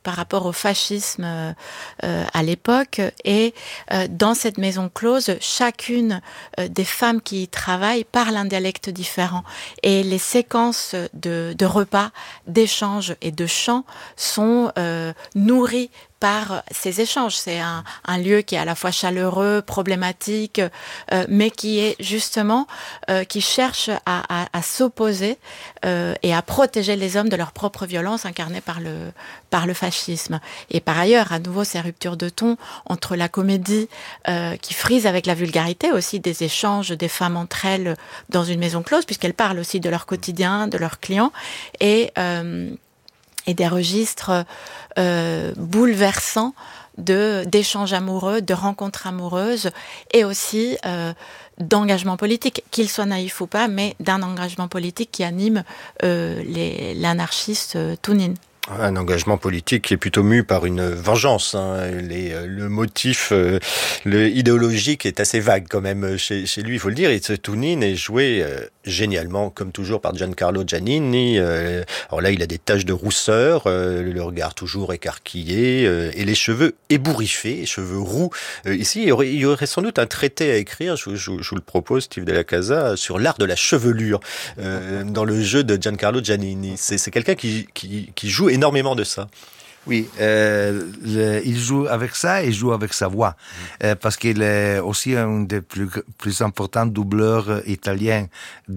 par rapport au fascisme à l'époque. Et dans cette maison close, chacune des femmes qui y travaillent parle un dialecte différent. Et les séquences de repas, d'échanges et de chants sont nourries par ces échanges. C'est un lieu qui est à la fois chaleureux, problématique, mais qui est justement, qui cherche à s'opposer et à protéger les hommes de leur propre violence incarnée par le fascisme. Et par ailleurs, à nouveau, ces ruptures de ton entre la comédie qui frise avec la vulgarité aussi des échanges des femmes entre elles dans une maison close, puisqu'elles parlent aussi de leur quotidien, de leurs clients, et des registres bouleversants d'échanges amoureux, de rencontres amoureuses, et aussi d'engagement politique, qu'il soit naïf ou pas, mais d'un engagement politique qui anime l'anarchiste Tounin. Un engagement politique qui est plutôt mu par une vengeance. Le motif idéologique est assez vague quand même chez lui, il faut le dire. Et ce Tounin est joué génialement, comme toujours, par Giancarlo Giannini. Alors là, il a des taches de rousseur, le regard toujours écarquillé, et les cheveux ébouriffés, cheveux roux. Ici, il y aurait sans doute un traité à écrire, je vous le propose, Steve Della Casa, sur l'art de la chevelure, dans le jeu de Giancarlo Giannini. C'est quelqu'un qui joue énormément de ça. Oui, il joue avec ça et joue avec sa voix, parce qu'il est aussi un des plus importants doubleurs italiens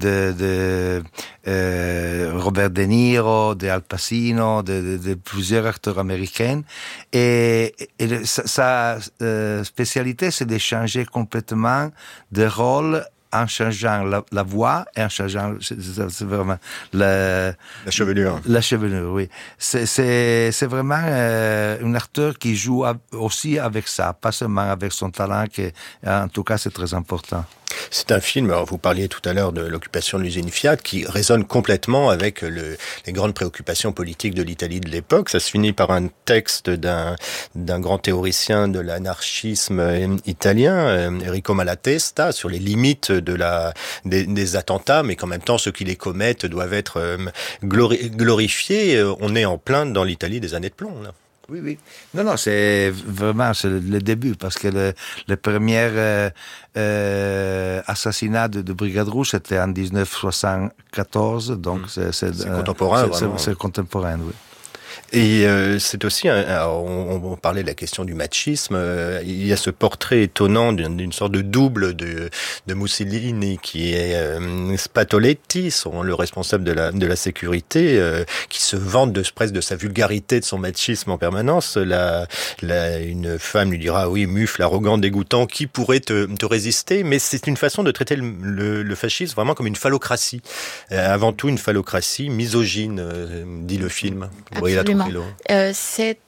de Robert De Niro, de Al Pacino, de plusieurs acteurs américains. Et sa spécialité, c'est de changer complètement de rôle en changeant la voix et en changeant, c'est vraiment la chevelure. La chevelure, oui. C'est vraiment un acteur qui joue aussi avec ça, pas seulement avec son talent, qui, en tout cas, c'est très important. C'est un film, alors vous parliez tout à l'heure de l'occupation de l'usine Fiat, qui résonne complètement avec les grandes préoccupations politiques de l'Italie de l'époque. Ça se finit par un texte d'un grand théoricien de l'anarchisme italien, Enrico Malatesta, sur les limites des attentats, mais qu'en même temps, ceux qui les commettent doivent être glorifiés. On est en plein dans l'Italie des années de plomb, là. Oui, oui. Non, c'est le début, parce que le premier assassinat de Brigade Rouge, c'était en 1974, donc c'est contemporain. C'est contemporain, oui. Et c'est aussi, on parlait de la question du machisme, il y a ce portrait étonnant d'une sorte de double de Mussolini qui est Spatoletti, le responsable de la sécurité, qui se vante presque de sa vulgarité, de son machisme en permanence. Une femme lui dira, oui, mufle, arrogant, dégoûtant, qui pourrait te résister? Mais c'est une façon de traiter le fascisme vraiment comme une phallocratie. Avant tout une phallocratie misogyne, dit le film. Absolument. C'est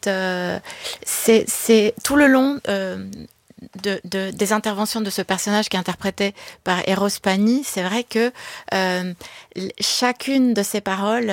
tout le long des interventions de ce personnage qui est interprété par Eros Pani. C'est vrai que chacune de ses paroles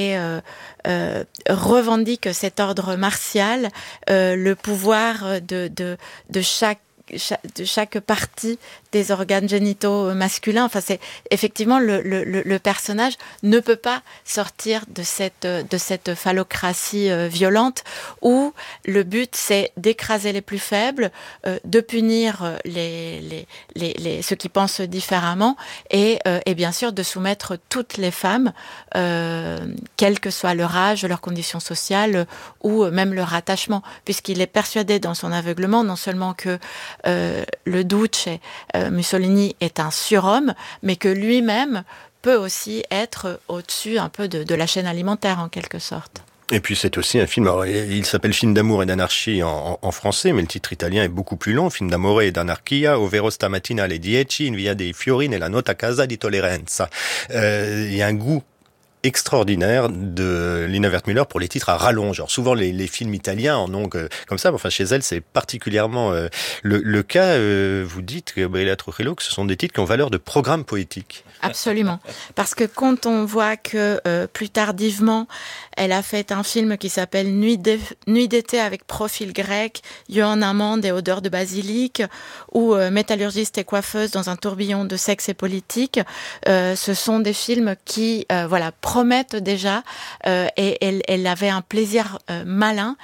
revendique cet ordre martial, le pouvoir de chaque partie des organes génitaux masculins. Enfin, c'est effectivement le personnage ne peut pas sortir de cette phallocratie violente où le but c'est d'écraser les plus faibles, de punir ceux qui pensent différemment et bien sûr de soumettre toutes les femmes, quel que soit leur âge, leur condition sociale ou même leur attachement, puisqu'il est persuadé dans son aveuglement non seulement que le Duce, Mussolini est un surhomme, mais que lui-même peut aussi être au-dessus un peu de la chaîne alimentaire en quelque sorte. Et puis c'est aussi un film, alors, il s'appelle Film d'amour et d'anarchie en français, mais le titre italien est beaucoup plus long, Film d'amore e d'anarchia, ovvero stamattina alle 10 in via dei Fiori nella nota casa di Tolleranza. Il y a un goût extraordinaire de Lina Wertmüller pour les titres à rallonge. Alors souvent les films italiens en ont comme ça, mais enfin chez elle c'est particulièrement le cas. Vous dites, Gabriela Trujillo, que ce sont des titres qui ont valeur de programme poétique. Absolument, parce que quand on voit que plus tardivement elle a fait un film qui s'appelle Nuit d'été avec profil grec, yeux en amande et odeur de basilic, ou Métallurgiste et coiffeuse dans un tourbillon de sexe et politique, ce sont des films qui promettent déjà, et elle avait un plaisir malin